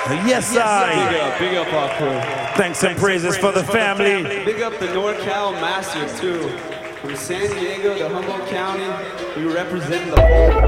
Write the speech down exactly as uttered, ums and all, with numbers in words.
Yes, I. Big up, big up our crew. Thanks and praises for the family. Big up the NorCal Masters too. From San Diego to Humboldt County, we represent the whole